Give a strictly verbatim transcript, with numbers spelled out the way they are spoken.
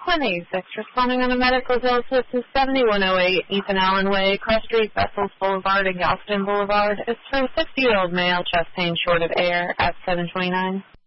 Quinn eighty-six, responding on a medical bill. This is seventy-one oh eight Ethan Allen Way, Cross Street, Vessels Boulevard, and Galveston Boulevard. It's for a sixty-year-old male, chest pain, short of air, at seven twenty-nine.